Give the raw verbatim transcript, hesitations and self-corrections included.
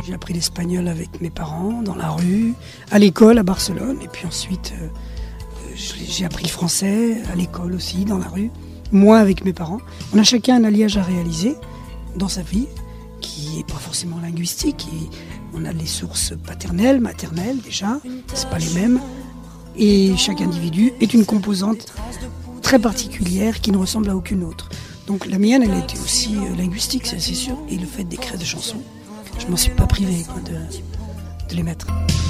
J'ai appris l'espagnol avec mes parents, dans la rue, à l'école à Barcelone. Et puis ensuite, euh, j'ai appris le français à l'école aussi, dans la rue. Moi avec mes parents. On a chacun un alliage à réaliser dans sa vie, qui n'est pas forcément linguistique. Et on a les sources paternelles, maternelles déjà, c'est pas les mêmes. Et chaque individu est une composante très particulière qui ne ressemble à aucune autre. Donc la mienne, elle a été aussi euh, linguistique, ça c'est sûr. Et le fait d'écrire des chansons, je m'en suis pas privé quoi, de, de les mettre.